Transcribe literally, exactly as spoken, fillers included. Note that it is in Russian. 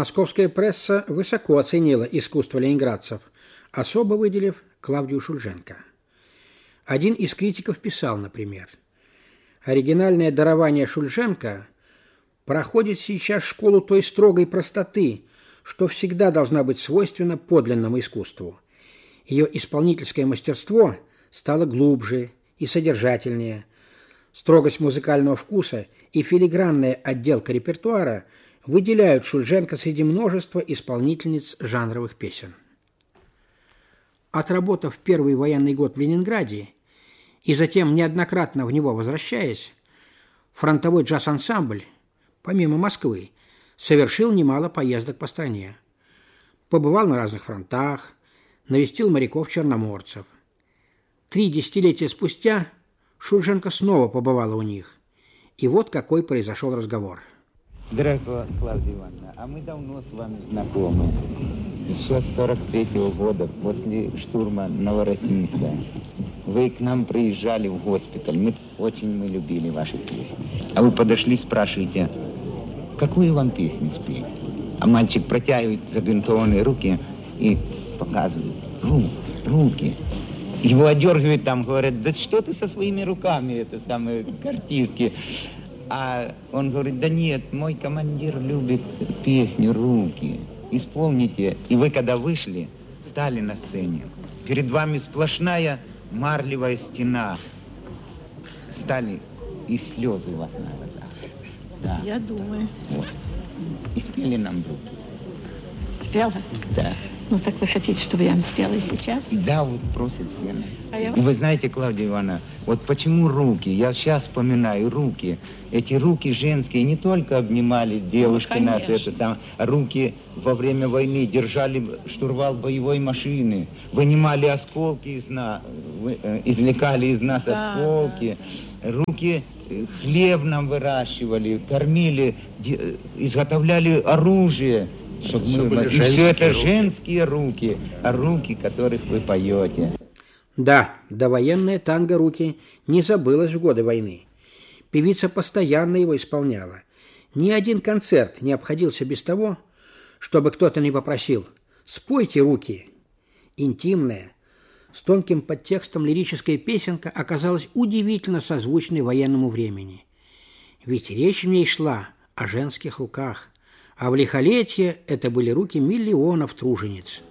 Московская пресса высоко оценила искусство ленинградцев, особо выделив Клавдию Шульженко. Один из критиков писал, например: «Оригинальное дарование Шульженко проходит сейчас школу той строгой простоты, что всегда должна быть свойственна подлинному искусству. Ее исполнительское мастерство стало глубже и содержательнее. Строгость музыкального вкуса и филигранная отделка репертуара выделяют Шульженко среди множества исполнительниц жанровых песен». Отработав первый военный год в Ленинграде и затем неоднократно в него возвращаясь, фронтовой джаз-ансамбль, помимо Москвы, совершил немало поездок по стране. Побывал на разных фронтах, навестил моряков-черноморцев. Три десятилетия спустя Шульженко снова побывала у них. И вот какой произошел разговор. Дорогая Клавдия Ивановна, а мы давно с вами знакомы. Еще с сорок третьего года, после штурма Новороссийска. Вы к нам приезжали в госпиталь. Мы очень мы любили ваши песни. А вы подошли, спрашиваете, какую вам песню спеть? А мальчик протягивает забинтованные руки и показывает. Ру, руки. Его одергивают там, говорят, да что ты со своими руками, это самые артистки. А он говорит, да нет, мой командир любит песню «Руки». Исполните. И вы, когда вышли, стали на сцене. Перед вами сплошная марлевая стена. Стали, и слезы у вас на глазах. Да. Я думаю. Вот. И спели нам «Руки». Спела? Да. Ну, так вы хотите, чтобы я спела и сейчас? Да, вот просят все нас. А я... Вы знаете, Клавдия Ивановна, вот почему руки? Я сейчас вспоминаю руки. Эти руки женские не только обнимали девушки ну, нас, это сам, руки во время войны держали штурвал боевой машины, вынимали осколки из нас, вы, э, извлекали из нас да, осколки. Да. Руки хлеб нам выращивали, кормили, де, изготовляли оружие. Чтобы мы, мы, и все это руки. Женские руки, а руки, которых вы поете. Да, довоенное танго «Руки» не забылось в годы войны. Певица постоянно его исполняла. Ни один концерт не обходился без того, чтобы кто-то не попросил «спойте «Руки». Интимная, с тонким подтекстом лирическая песенка оказалась удивительно созвучной военному времени. Ведь речь в ней шла о женских руках, а в лихолетье это были руки миллионов тружениц.